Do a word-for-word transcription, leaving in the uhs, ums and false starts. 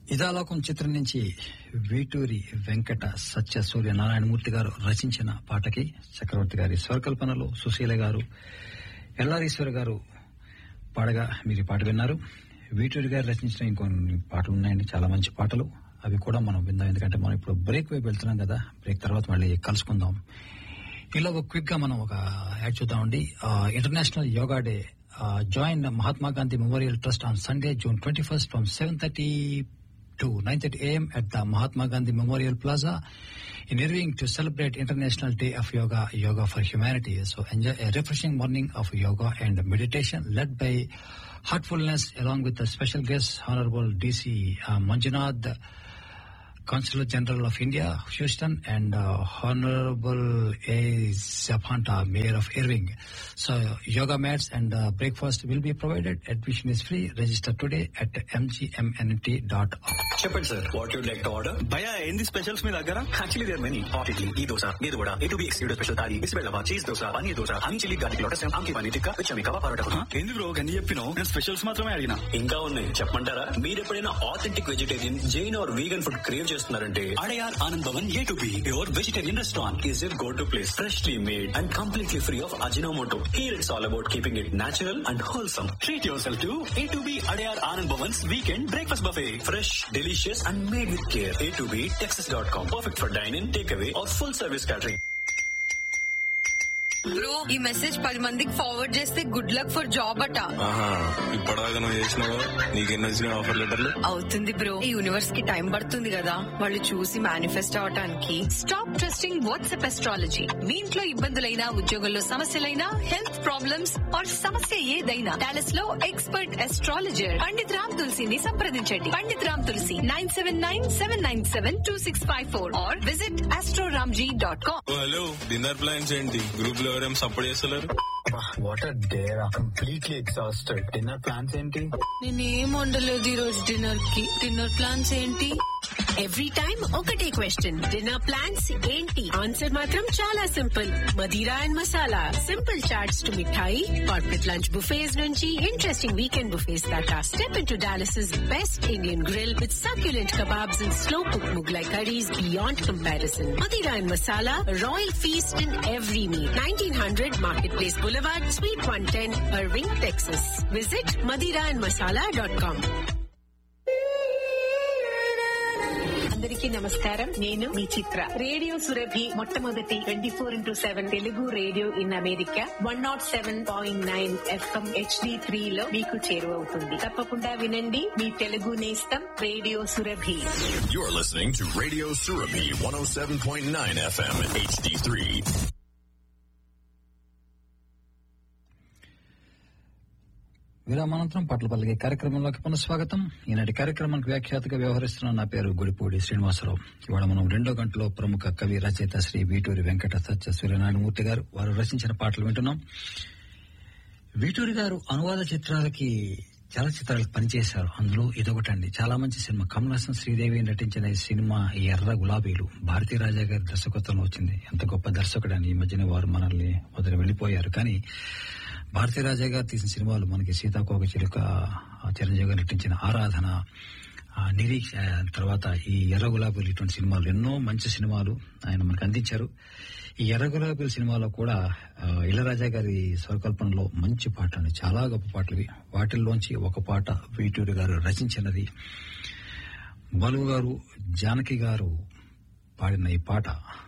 ఇదాలోకం చిత్రం నుంచి వేటూరి వెంకట సత్య సూర్య నారాయణమూర్తి గారు రచించిన పాటకి చక్రవర్తి గారి స్వరకల్పనలో సుశీల గారు ఎల్లారీశ్వర గారు పాడగా మీరు ఈ పాట విన్నారు. వేటూరి గారు రచించిన ఇంకొన్ని పాటలు ఉన్నాయండి, చాలా మంచి పాటలు. అవి కూడా మనం విందాం, ఎందుకంటే మనం ఇప్పుడు బ్రేక్ వైపు వెళ్తున్నాం కదా. బ్రేక్ తర్వాత మళ్ళీ కలుసుకుందాం. ఇలా ఒక క్విక్ గా మనం ఒక యాడ్ చూద్దామండి. International yoga day. Join Mahatma Gandhi memorial trust on Sunday June twenty first from seven thirty to nine thirty a m at the Mahatma Gandhi Memorial Plaza in Irving to celebrate International Day of Yoga, Yoga for Humanity. So enjoy a refreshing morning of yoga and meditation led by Heartfulness along with the special guest Honorable D C uh, Manjunath, Consul General of India, Houston, and uh, Honorable A. Zapanta, Mayor of Irving. So yoga mats and uh, breakfast will be provided. Admission is free. Register today at m g m n t dot org. చెప్పండి sir, what you'd like to order? భయ్యా ఏంది specials మీ దగ్గర? Actually there many. Hot idli, ఈ దోశ, మీరు కూడా A to be excluded special thali, బిస్బెల్లవా, cheese dosa, paneer dosa, honey chilli garlic lotus, ఆమ్కి paneer tikka, విచమి kebab parotta. ఏంది bro గన్ని చెప్పినావు? నేను స్పెషల్స్ మాత్రమే అడిగినా. ఇంకా ఉన్నాయి చెప్పమంటారా? మీరు ఎప్పుడైనా authentic vegetarian, Jain are vegan food crave చేస్తున్నారంటే Adyar Anand Bhavan A to be your vegetarian restaurant is your go to place. Freshly made and completely free of Ajinomoto. Here it's all about keeping it natural and wholesome. Treat your self to A to be Adyar Anand Bhavan's weekend breakfast buffet. Fresh, delicious and made with care. A to B Texas dot com. Perfect for dine-in, takeaway or full service catering. Bro, ఈ message పది మందికి forward చేస్తే good luck for job అట. ఇప్పటిదాకా నువ్వు చేసినావు, నీకెన్ని వచ్చిన ఆఫర్ లెటర్లు? అవుతుంది బ్రో, ఈ యూనివర్స్ కి టైం పడుతుంది కదా వాళ్ళు చూసి మేనిఫెస్ట్ అవటానికి. Stop trusting WhatsApp astrology. మీ ఇంట్లో ఇబ్బందులైనా, ఉద్యోగంలో సమస్యలైనా, హెల్త్ ప్రాబ్లమ్స్ ఆర్ సమస్య ఏదైనా, డాలస్ లో ఎక్స్పర్ట్ ఎస్ట్రాలజర్ పండిత్ రామ్ తులసిని సంప్రదించండి. పండిత్ రామ్ తులసి nine seven nine seven nine seven two six five four are visit Astroramji dot com. Hello, dinner plans ఏంటి? గ్రూప్ లో ఎవరేం సపోర్ట్ చేస్తలేరు? What are there completely exhausted. Dinner plans ఏంటి? నేనేం వండలేదు ఈ రోజు డిన్నర్ కి. డిన్నర్ ప్లాన్స్ ఏంటి? ఎవ్రీ టైమ్ ఒకటే క్వశ్చన్, డిన్నర్ ప్లాన్స్ ఏంటి? ఆన్సర్ మాత్రం చాలా simple, Madira and masala. Simple charts to mithai, corporate lunch buffets నుంచి ఇంట్రెస్టింగ్ వీకెండ్ బుఫేస్ దాకా. Step in to Dallas' best Indian grill with succulent kebabs and slow cooked Mughlai curries beyond comparison. Madira and Masala, royal feast in every meal. nineteen hundred Marketplace Boulevard, Suite one ten, Irving, Texas. Visit madira and masala dot com. అందరికీ నమస్కారం, నేను మీ చిత్ర. Radio Surabhi మొట్టమొదటి twenty four into seven Telugu radio in America one not seven point nine FM HD three లో మీకు చేరువవుతుంది. తప్పకుండా వినండి, మీ తెలుగు నేస్తం radio Surabhi. You're listening to Radio Surabhi one oh seven point nine F M H D three. విరామానంతరం పాటలు పలికే కార్యక్రమంలోకి పునఃస్వాగతం. ఈనాటి కార్యక్రమానికి వ్యాఖ్యాతగా వ్యవహరిస్తున్న నా పేరు గుడిపూడి శ్రీనివాసరావు. ఇవాళ మనం రెండో గంటలో ప్రముఖ కవి రచయిత శ్రీ వేటూరి వెంకట సత్య సూర్యనారాయణమూర్తి గారు వారు రచించిన పాటలు వింటున్నాం. వేటూరి గారు అనువాద చిత్రాలకి, చలచిత్రాలకు పనిచేశారు. అందులో ఇదొకటండి, చాలా మంచి సినిమా. కమల్ హాసన్, శ్రీదేవి నటించిన ఈ సినిమా ఎర్ర గులాబీలు భారతీ రాజా గారి దర్శకత్వంలో వచ్చింది. ఎంత గొప్ప దర్శకుడు అని. ఈ మధ్యన వారు మనల్ని వదిలి వెళ్లిపోయారు. కానీ భారతీ రాజా గారు తీసిన సినిమాలు మనకి సీతాకోక చిలుక, చిరంజీవి గారు నటించిన ఆరాధన, నిరీక్ష, తర్వాత ఈ ఎర్ర గులాబీలు, ఇటువంటి సినిమాలు ఎన్నో మంచి సినిమాలు ఆయన మనకు అందించారు. ఈ ఎర్ర గులాబీల సినిమాలో కూడా ఇళరాజా గారి స్వరకల్పనలో మంచి పాటలు, చాలా గొప్ప పాటలు. వాటిల్లోంచి ఒక పాట వేటూరి గారు రచించినది. బాలు గారు, జానకి గారు పాడిన ఈ పాట